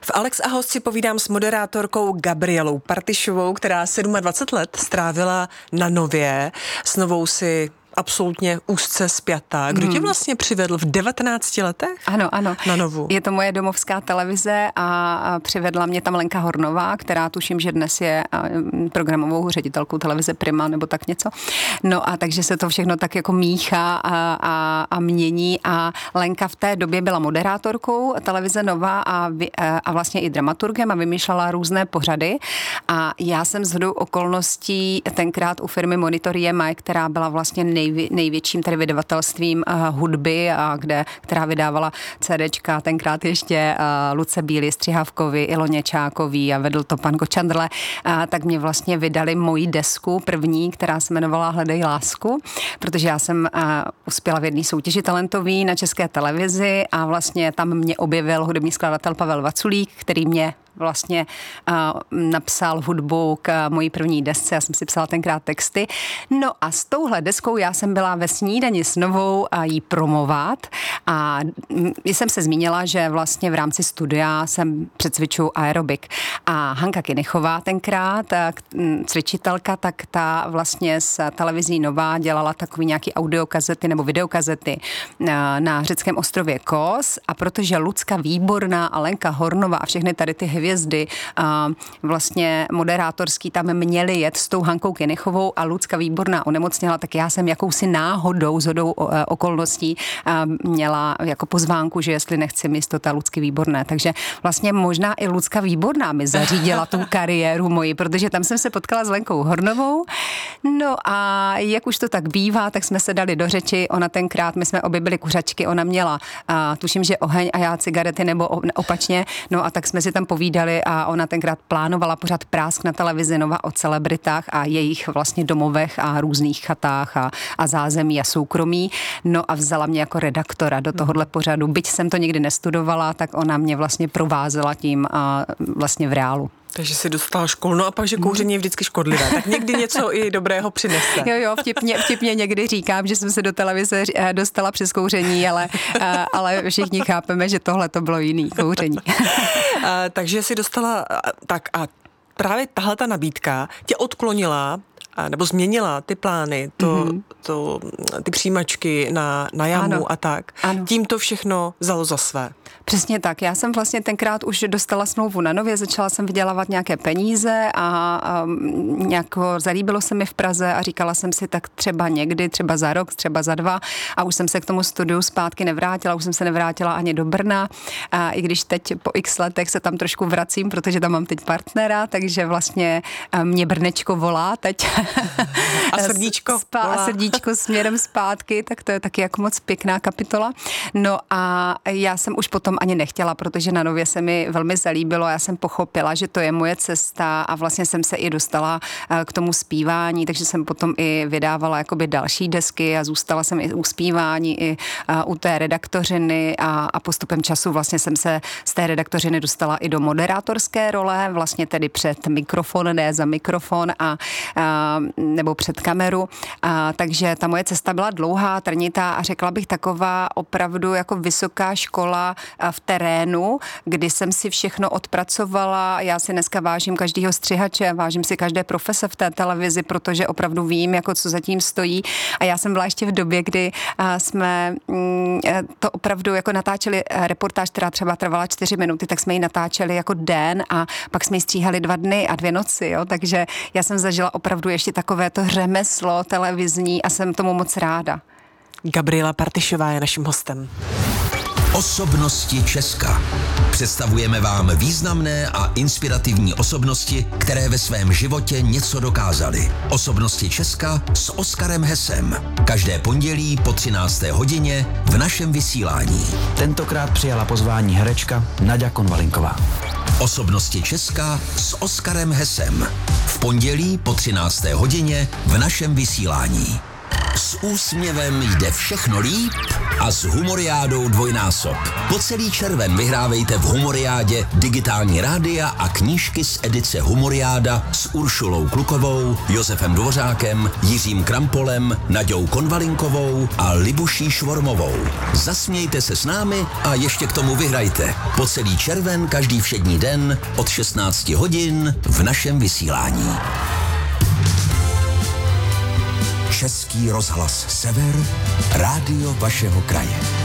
V Alex a host si povídám s moderátorkou Gabrielou Partyšovou, která 27 let strávila na Nově. S Novou si absolutně úzce spjatá. Kdo tě vlastně přivedl v 19 letech? Ano. Na Novu. Je to moje domovská televize a přivedla mě tam Lenka Hornová, která tuším, že dnes je programovou ředitelkou televize Prima nebo tak něco. No a takže se to všechno tak jako míchá a mění a Lenka v té době byla moderátorkou televize Nova a vlastně i dramaturgem a vymýšlela různé pořady a já jsem shodou okolností tenkrát u firmy Monitor EMI, která byla vlastně největším tedy vydavatelstvím hudby, která vydávala CDčka, tenkrát ještě Luce Bílý, Střihavkovi, Iloně Čákový a vedl to pan Kočandrle, tak mě vlastně vydali moji desku první, která se jmenovala Hledej lásku, protože já jsem uspěla v jedné soutěži talentový na České televizi a vlastně tam mě objevil hudební skladatel Pavel Vaculík, který mě vlastně napsal hudbu k mojí první desce, já jsem si psala tenkrát texty. No a s touhle deskou já jsem byla ve Snídani s Novou a jí promovat a jsem se zmínila, že vlastně v rámci studia jsem přecvičuju aerobik a Hanka Kinichová tenkrát, cvičitelka, tak ta vlastně s televizí Nova dělala takový nějaký audiokazety nebo videokazety na řeckém ostrově Kos a protože Lucka Výborná a Lenka Hornová a všechny tady ty hvězdy vlastně moderátorský tam měli jet s tou Hankou Kinichovou a Lucka Výborná onemocněla, tak já jsem jakousi náhodou, shodou okolností měla jako pozvánku, že jestli nechci místo té Lucky Výborné. Takže vlastně možná i Lucka Výborná mi zařídila tu kariéru moji, protože tam jsem se potkala s Lenkou Hornovou. No a jak už to tak bývá, tak jsme se dali do řeči. Ona tenkrát, my jsme obě byli kuřačky, ona měla, tuším, že oheň a já cigarety nebo opačně. No a tak jsme si tam povídali a ona tenkrát plánovala pořád Prásk na televizi Nova o celebritách a jejich vlastně domovech a různých chatách a zázemí a soukromí. No a vzala mě jako redaktora do tohohle pořadu. Byť jsem to nikdy nestudovala, tak ona mě vlastně provázela tím vlastně v reálu. Takže si dostala školu, no a pak, že kouření je vždycky škodlivé, tak někdy něco i dobrého přinese. Jo, vtipně někdy říkám, že jsem se do televize dostala přes kouření, ale všichni chápeme, že tohle to bylo jiný kouření. Takže si dostala, tak a právě tahle ta nabídka tě odklonila nebo změnila ty plány, ty přijímačky na jamu ano, a tak. Ano. Tím to všechno vzalo za své. Přesně tak. Já jsem vlastně tenkrát už dostala smlouvu na Nově, začala jsem vydělávat nějaké peníze a nějako zalíbilo se mi v Praze a říkala jsem si tak třeba někdy, třeba za rok, třeba za 2 a už jsem se k tomu studiu zpátky nevrátila, už jsem se nevrátila ani do Brna, a i když teď po x letech se tam trošku vracím, protože tam mám teď partnera, takže vlastně mě Brnečko volá teď. A srdíčko a srdíčko směrem zpátky, tak to je taky jako moc pěkná kapitola. No a já jsem už potom ani nechtěla, protože na Nově se mi velmi zalíbilo a já jsem pochopila, že to je moje cesta a vlastně jsem se i dostala k tomu zpívání, takže jsem potom i vydávala jakoby další desky a zůstala jsem i u zpívání, i u té redaktořiny a postupem času vlastně jsem se z té redaktořiny dostala i do moderátorské role, vlastně tedy před mikrofon, ne za mikrofon nebo před kameru. Takže ta moje cesta byla dlouhá, trnitá a řekla bych taková opravdu jako vysoká škola v terénu, kdy jsem si všechno odpracovala. Já si dneska vážím každého střihače, vážím si každé profese v té televizi, protože opravdu vím, jako co zatím stojí. A já jsem byla ještě v době, kdy jsme to opravdu jako natáčeli reportáž, která třeba trvala 4 minuty, tak jsme ji natáčeli jako den a pak jsme ji stříhali 2 dny a 2 noci, jo? Takže já jsem zažila opravdu ještě takové to řemeslo televizní a jsem tomu moc ráda. Gabriela Partyšová je naším hostem. Osobnosti Česka. Představujeme vám významné a inspirativní osobnosti, které ve svém životě něco dokázaly. Osobnosti Česka s Oskarem Hesem. Každé pondělí po 13. hodině v našem vysílání. Tentokrát přijala pozvání herečka Naďa Konvalinková. Osobnosti Česka s Oskarem Hesem. V pondělí po 13. hodině v našem vysílání. S úsměvem jde všechno líp a s Humoriádou dvojnásob. Po celý červen vyhrávejte v Humoriádě digitální rádia a knížky z edice Humoriáda s Uršulou Klukovou, Josefem Dvořákem, Jiřím Krampolem, Naďou Konvalinkovou a Libuší Švormovou. Zasmějte se s námi a ještě k tomu vyhrajte. Po celý červen každý všední den od 16 hodin v našem vysílání. Český rozhlas Sever, rádio vašeho kraje.